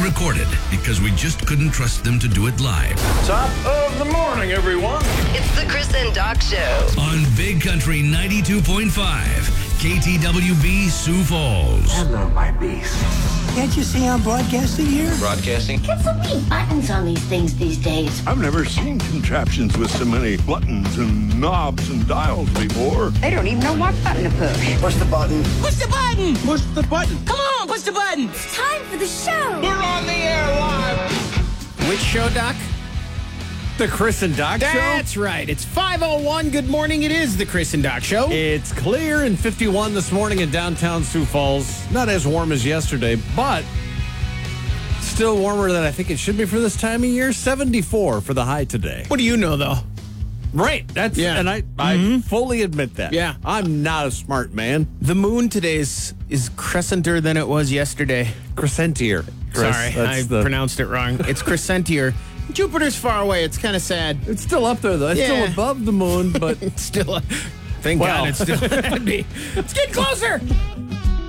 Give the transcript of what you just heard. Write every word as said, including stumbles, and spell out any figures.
pre-recorded because we just couldn't trust them to do it live. Top of the morning, everyone. It's the Chris and Doc Show. On Big Country ninety-two point five, K T W B Sioux Falls. Hello, my beast. Can't you see I'm broadcasting here? Broadcasting. Get so many buttons on these things these days. I've never seen contraptions with so many buttons and knobs and dials before. They don't even know what button to push. Push the button. Push the button! Push the button. Come on, push the button! It's time for the show. We're on the air live. Which show, Doc? The Chris and Doc Show? That's right. It's five oh one. Good morning. It is the Chris and Doc Show. It's clear and fifty-one this morning in downtown Sioux Falls. Not as warm as yesterday, but still warmer than I think it should be for this time of year. seventy-four for the high today. What do you know, though? Right. That's Yeah. and I, I Mhm. fully admit that. Yeah. I'm not a smart man. The moon today is, is crescenter than it was yesterday. Crescentier. Chris. Sorry, That's I the- pronounced it wrong. It's crescentier. Jupiter's far away. It's kind of sad. It's still up there, though. It's Yeah. still above the moon, but It's still, thank Well. God it's still, that'd be, it's getting closer.